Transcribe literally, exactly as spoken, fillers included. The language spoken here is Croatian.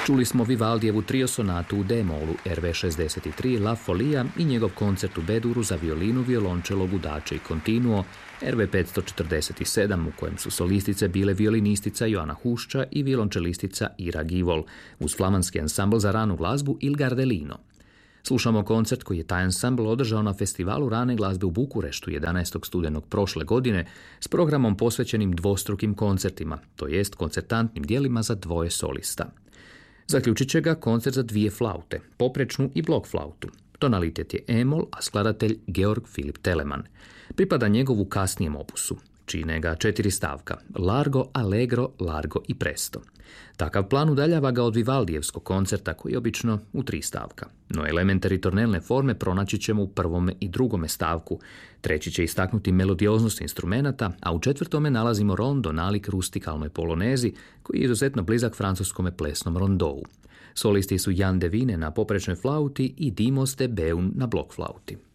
Čuli smo Vivaldijevu trio sonatu u D-molu R V šezdeset tri La Folia i njegov koncert u B-duru za violinu, violončelo, gudače i continuo R V petsto četrdeset sedam u kojem su solistice bile violinistica Joana Hušča i violončelistica Ira Givol uz flamanski ansambl za ranu glazbu Il Gardelino. Slušamo koncert koji je taj ansambl održao na festivalu rane glazbe u Bukureštu jedanaestog studenog prošle godine s programom posvećenim dvostrukim koncertima, to jest koncertantnim dijelima za dvoje solista. Zaključit će ga koncert za dvije flaute, poprečnu i blok flautu. Tonalitet je E-mol, a skladatelj Georg Filip Telemann. Pripada njegovu kasnijem opusu. Čine ga četiri stavka, largo, allegro, largo i presto. Takav plan udaljava ga od Vivaldijevskog koncerta koji je obično u tri stavka. No elemente ritornelne forme pronaći ćemo u prvome i drugome stavku. Treći će istaknuti melodioznost instrumenata, a u četvrtome nalazimo rondo nalik rustikalnoj polonezi koji je izuzetno blizak francuskome plesnom rondou. Solisti su Jan Devine na poprečnoj flauti i Dimos de Beun na blok flauti.